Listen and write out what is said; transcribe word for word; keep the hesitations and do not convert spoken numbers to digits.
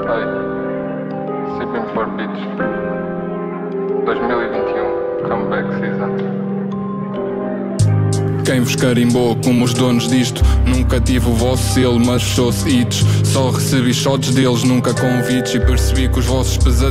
Hey, Sipping for Beats dois mil e vinte e um Comeback Season. Quem vos carimbou como os donos disto? Nunca tive o vosso selo, mas fechou-se hits. Só recebi shots deles, nunca convites. E percebi que os vossos pesadelos